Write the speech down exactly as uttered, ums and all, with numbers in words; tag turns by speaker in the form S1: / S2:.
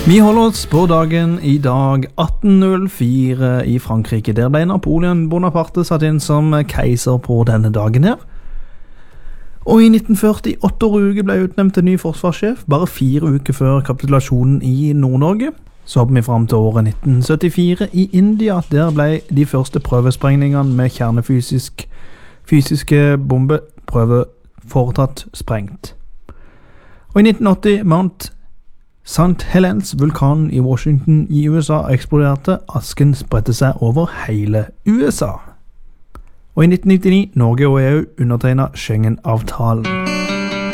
S1: Vi holder oss på dagen i dag atten null fire i Frankrike. Der ble Napoleon Bonaparte satt inn som keiser på denne dagen her. Og i nitten førti, Otto Ruge ble utnevnt til ny forsvarssjef, bare fire uker før kapitulasjonen i Nord-Norge. Så hopper vi frem til året nitten syttifire i India. Der ble de første prøvesprengningene med kjernefysisk fysiske bombeprøver foretatt sprengt. Og i nitten åtti, Mount Saint Helens vulkan i Washington i U S A eksploderte. Asken spredte seg over hele U S A. Og i nitten nittini, Norge og E U undertegnet Schengen-avtalen.